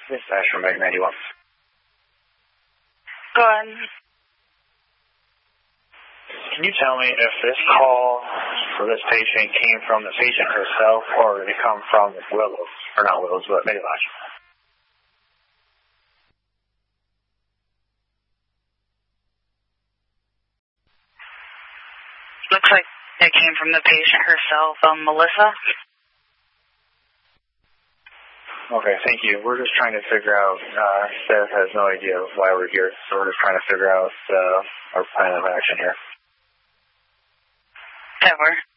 This is Ash from Meg 91. Go ahead. Can you tell me if this call for this patient came from the patient herself or did it come from Willows? Or not Willows, but Medilodge? Looks like it came from the patient herself, Melissa. Okay, thank you. We're just trying to figure out, Steph has no idea why we're here, so we're just trying to figure out our plan of action here. That works.